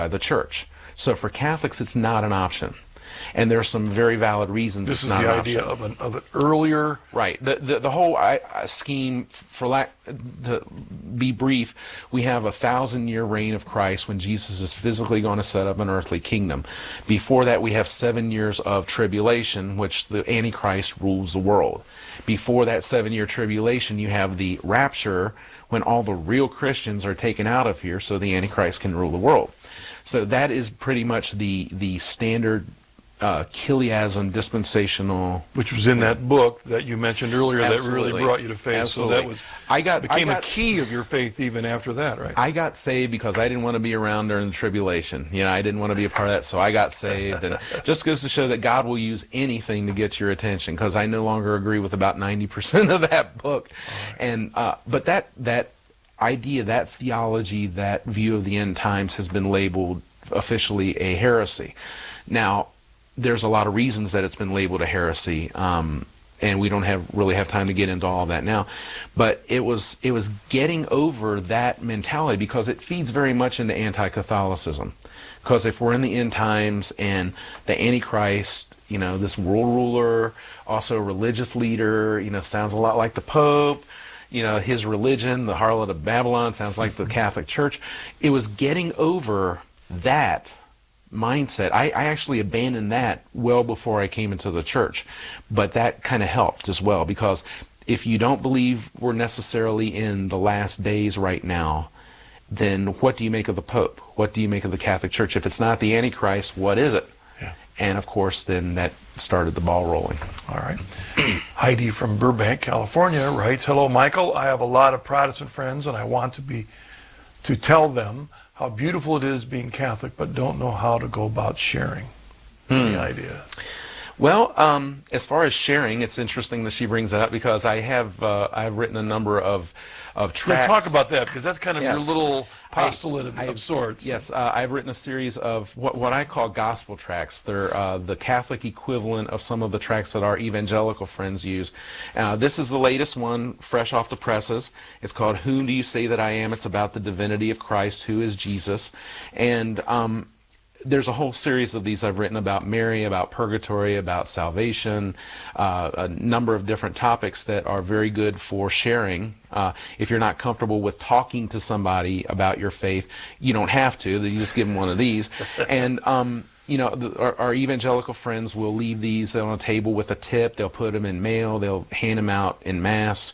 by the church. So for Catholics, it's not an option. And there are some very valid reasons this it's not an option. This is the idea of an earlier... Right. The whole scheme, for lack to be brief, we have 1,000-year reign of Christ when Jesus is physically going to set up an earthly kingdom. Before that, we have 7 years of tribulation, which the Antichrist rules the world. Before that 7-year tribulation, you have the rapture, when all the real Christians are taken out of here so the Antichrist can rule the world. So that is pretty much the standard Chiliasm dispensational, which was in that book that you mentioned earlier. Absolutely. That really brought you to faith. Absolutely. So that became a key of your faith even after that, right? I got saved because I didn't want to be around during the tribulation. You know, I didn't want to be a part of that, so I got saved. And just goes to show that God will use anything to get your attention, because I no longer agree with about 90% of that book. Right. And but that idea, that theology, that view of the end times has been labeled officially a heresy. Now, there's a lot of reasons that it's been labeled a heresy, and we don't really have time to get into all of that now. But it was getting over that mentality, because it feeds very much into anti-Catholicism. Because if we're in the end times and the Antichrist, you know, this world ruler, also a religious leader, you know, sounds a lot like the Pope. You know, his religion, the harlot of Babylon, sounds like the Catholic Church. It was getting over that mindset. I actually abandoned that well before I came into the church, but that kind of helped as well, because if you don't believe we're necessarily in the last days right now, then what do you make of the Pope? What do you make of the Catholic Church? If it's not the Antichrist, what is it? Yeah. And of course, then that started the ball rolling. All right. Heidi from Burbank, California writes, "Hello, Michael. I have a lot of Protestant friends, and I want to tell them how beautiful it is being Catholic, but don't know how to go about sharing." The idea. Well, as far as sharing, it's interesting that she brings that up, because I've written a number of tracts. Yeah, talk about that, because that's kind of your little postulate of sorts. Yes, I've written a series of what I call gospel tracts. They're the Catholic equivalent of some of the tracts that our evangelical friends use. This is the latest one, fresh off the presses. It's called "Who Do You Say That I Am?" It's about the divinity of Christ, who is Jesus. And there's a whole series of these I've written about Mary, about purgatory, about salvation, a number of different topics that are very good for sharing. If you're not comfortable with talking to somebody about your faith, you don't have to. You just give them one of these. And you know, our evangelical friends will leave these on a table with a tip. They'll put them in mail. They'll hand them out in mass.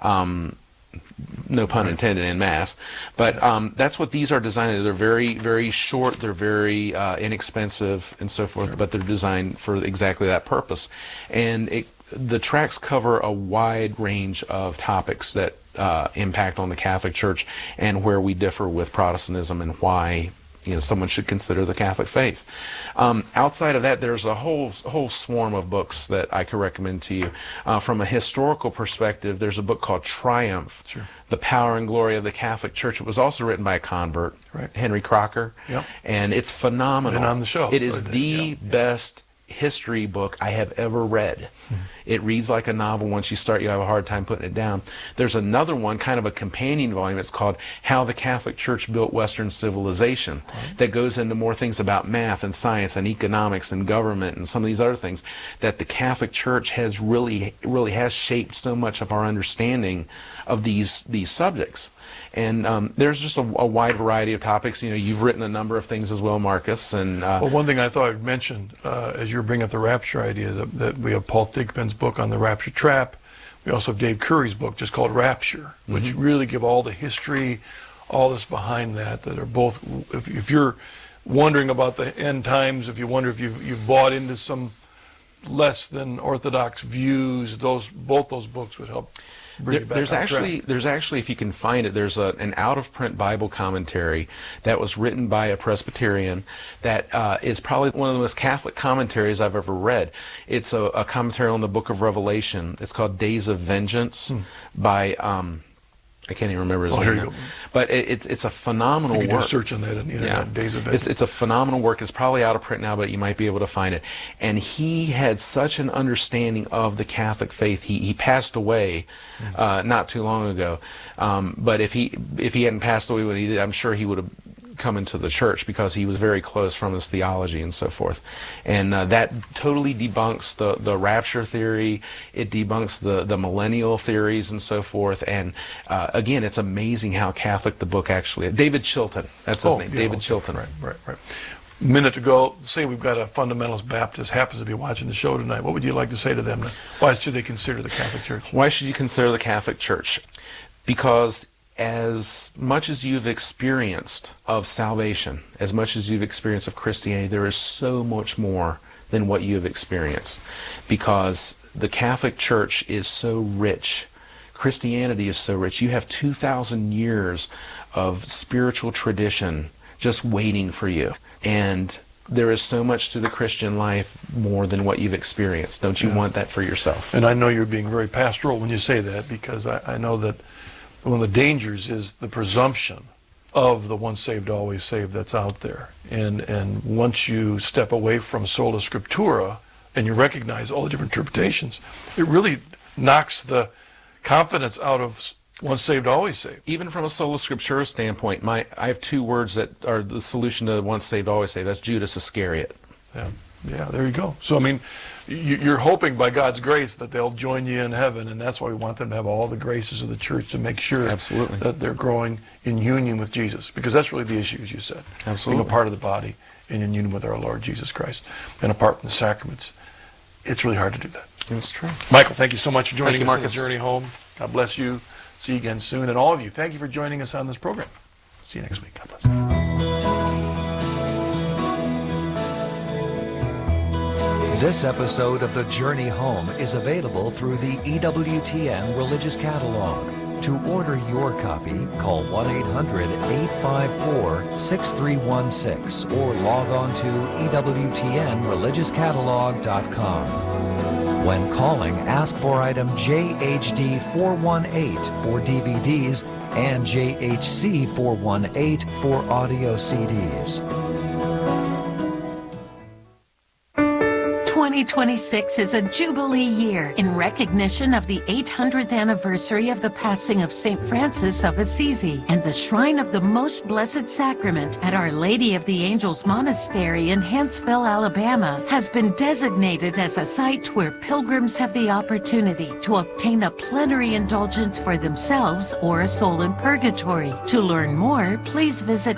No pun intended, in mass. But that's what these are designed. They're very, very short. They're very inexpensive and so forth, but they're designed for exactly that purpose. And the tracts cover a wide range of topics that impact on the Catholic Church and where we differ with Protestantism and why, you know, someone should consider the Catholic faith. Outside of that, there's a whole swarm of books that I could recommend to you. From a historical perspective, there's a book called Triumph, Sure. The Power and Glory of the Catholic Church. It was also written by a convert, right. Henry Crocker, yep. And it's phenomenal. Been on the show. It is the best history book I have ever read. It reads like a novel. Once you start, you have a hard time putting it down. There's another one, kind of a companion volume. It's called How the Catholic Church Built Western Civilization, that goes into more things about math and science and economics and government and some of these other things that the Catholic Church has really has shaped so much of our understanding of these subjects. And there's just a wide variety of topics. You know, you've written a number of things as well, Marcus. And well, one thing I thought I'd mention as you're bringing up the rapture idea, that we have Paul Thigpen's book on the rapture trap. We also have Dave Curry's book just called Rapture, which really give all the history, all this behind that are both. If you're wondering about the end times, if you wonder if you've bought into some less than orthodox views, both those books would help. There's actually, if you can find it, there's an out-of-print Bible commentary that was written by a Presbyterian that is probably one of the most Catholic commentaries I've ever read. It's a commentary on the Book of Revelation. It's called Days of Vengeance by I can't even remember his name now. But it's a phenomenal work. You can do a search on that on the internet, Days of Vengeance. It's a phenomenal work. It's probably out of print now, but you might be able to find it. And he had such an understanding of the Catholic faith. He passed away not too long ago. But if he hadn't passed away when he did, I'm sure he would have come into the church because he was very close from his theology and so forth. And that totally debunks the rapture theory. It debunks the millennial theories and so forth. And again, it's amazing how Catholic the book actually is. David Chilton, that's his name, David Chilton. Right. Minute to go. Say we've got a fundamentalist Baptist happens to be watching the show tonight. What would you like to say to them? Why should they consider the Catholic Church? Why should you consider the Catholic Church? Because as much as you've experienced of salvation, as much as you've experienced of Christianity, there is so much more than what you have experienced. Because the Catholic Church is so rich. Christianity is so rich. You have 2,000 years of spiritual tradition just waiting for you. And there is so much to the Christian life more than what you've experienced. Don't you want that for yourself? And I know you're being very pastoral when you say that, because I know that one of the dangers is the presumption of the once saved, always saved that's out there. And once you step away from sola scriptura and you recognize all the different interpretations, it really knocks the confidence out of once saved, always saved. Even from a sola scriptura standpoint, I have two words that are the solution to once saved, always saved. That's Judas Iscariot. Yeah, there you go. So, I mean, you're hoping by God's grace that they'll join you in heaven, and that's why we want them to have all the graces of the church to make sure that they're growing in union with Jesus, because that's really the issue, as you said. Absolutely. Being a part of the body and in union with our Lord Jesus Christ. And apart from the sacraments, it's really hard to do that. That's true. Michael, thank you so much for joining us on the Marcus. journey home. God bless you. See you again soon. And all of you, thank you for joining us on this program. See you next week. God bless. This episode of The Journey Home is available through the EWTN Religious Catalog. To order your copy, call 1-800-854-6316 or log on to EWTNReligiousCatalog.com. When calling, ask for item JHD418 for DVDs and JHC418 for audio CDs. 2026 is a Jubilee year in recognition of the 800th anniversary of the passing of St. Francis of Assisi, and the Shrine of the Most Blessed Sacrament at Our Lady of the Angels Monastery in Huntsville, Alabama, has been designated as a site where pilgrims have the opportunity to obtain a plenary indulgence for themselves or a soul in purgatory. To learn more, please visit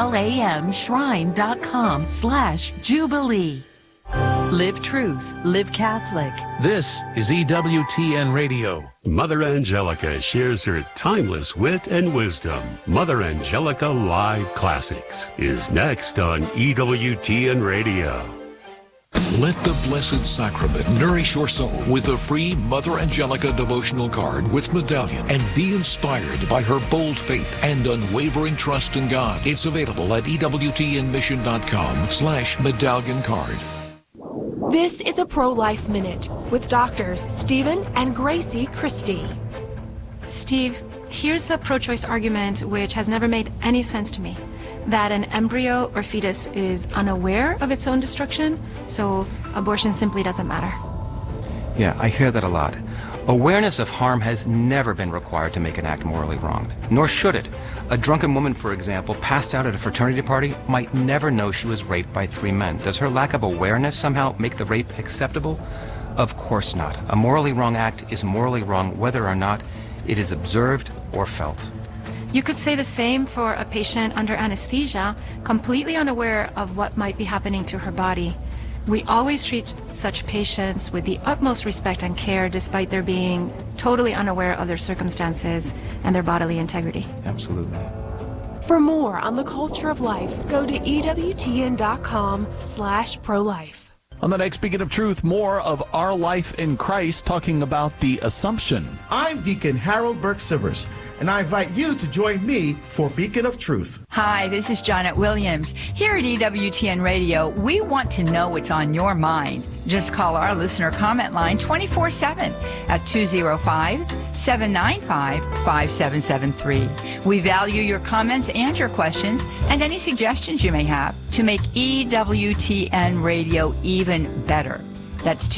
olamshrine.com/Jubilee. Live truth, live Catholic. This is EWTN Radio. Mother Angelica shares her timeless wit and wisdom. Mother Angelica Live Classics is next on EWTN Radio. Let the Blessed Sacrament nourish your soul with a free Mother Angelica devotional card with medallion, and be inspired by her bold faith and unwavering trust in God. It's available at EWTNmission.com/medallion card. This is a Pro-Life Minute with doctors Stephen and Gracie Christie. Steve, here's a pro-choice argument which has never made any sense to me. That an embryo or fetus is unaware of its own destruction, so abortion simply doesn't matter. Yeah, I hear that a lot. Awareness of harm has never been required to make an act morally wrong, nor should it. A drunken woman, for example, passed out at a fraternity party might never know she was raped by 3 men. Does her lack of awareness somehow make the rape acceptable? Of course not. A morally wrong act is morally wrong whether or not it is observed or felt. You could say the same for a patient under anesthesia, completely unaware of what might be happening to her body. We always treat such patients with the utmost respect and care, despite their being totally unaware of their circumstances and their bodily integrity. Absolutely. For more on the culture of life, go to EWTN.com/prolife. On the next Beacon of Truth, more of Our Life in Christ, talking about the Assumption. I'm Deacon Harold Burke-Sivers, and I invite you to join me for Beacon of Truth. Hi, this is Janet Williams. Here at EWTN Radio, we want to know what's on your mind. Just call our listener comment line 24/7 at 205-795-5773. We value your comments and your questions and any suggestions you may have to make EWTN Radio even better. That's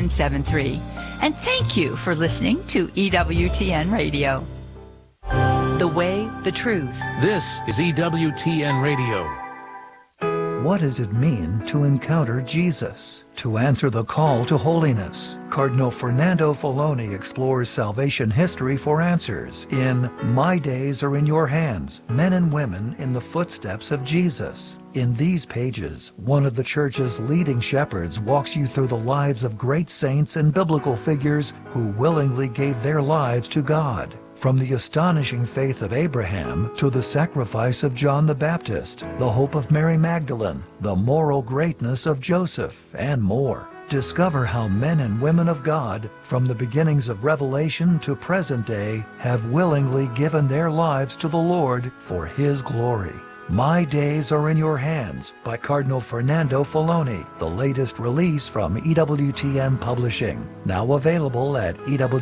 205-795-5773. And thank you for listening to EWTN Radio. The way, the truth. This is EWTN Radio. What does it mean to encounter Jesus? To answer the call to holiness, Cardinal Fernando Filoni explores salvation history for answers in My Days Are in Your Hands, Men and Women in the Footsteps of Jesus. In these pages, one of the Church's leading shepherds walks you through the lives of great saints and biblical figures who willingly gave their lives to God. From the astonishing faith of Abraham to the sacrifice of John the Baptist, the hope of Mary Magdalene, the moral greatness of Joseph, and more. Discover how men and women of God, from the beginnings of Revelation to present day, have willingly given their lives to the Lord for His glory. My Days Are in Your Hands by Cardinal Fernando Filoni, the latest release from EWTN Publishing. Now available at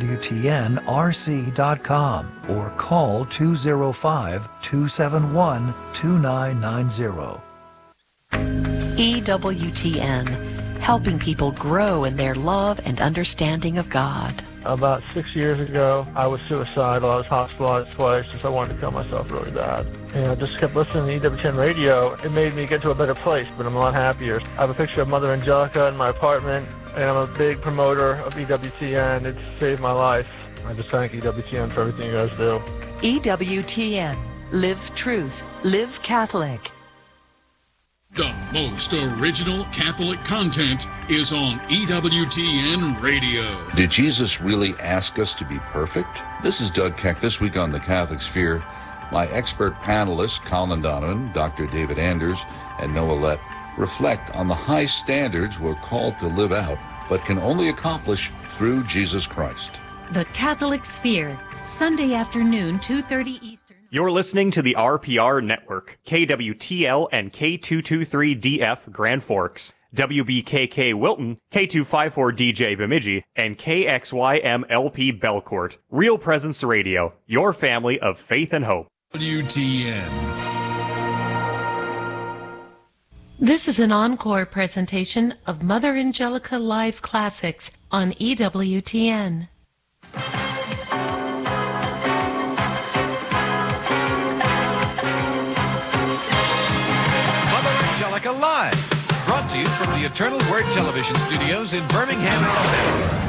EWTNRC.com or call 205-271-2990. EWTN, helping people grow in their love and understanding of God. About 6 years ago, I was suicidal. I was hospitalized twice because I wanted to kill myself really bad. And I just kept listening to EWTN radio. It made me get to a better place, but I'm a lot happier. I have a picture of Mother Angelica in my apartment, and I'm a big promoter of EWTN. It's saved my life. I just thank EWTN for everything you guys do. EWTN. Live truth. Live Catholic. The most original Catholic content is on EWTN Radio. Did Jesus really ask us to be perfect? This is Doug Keck. This week on The Catholic Sphere, my expert panelists, Colin Donovan, Dr. David Anders, and Noah Lett, reflect on the high standards we're called to live out, but can only accomplish through Jesus Christ. The Catholic Sphere, Sunday afternoon, 2:30 Eastern. You're listening to the RPR Network, KWTL and K223DF Grand Forks, WBKK Wilton, K254DJ Bemidji, and KXYMLP Belcourt. Real Presence Radio, your family of faith and hope. WTN. This is an encore presentation of Mother Angelica Live Classics on EWTN. Live, brought to you from the Eternal Word Television Studios in Birmingham, Alabama.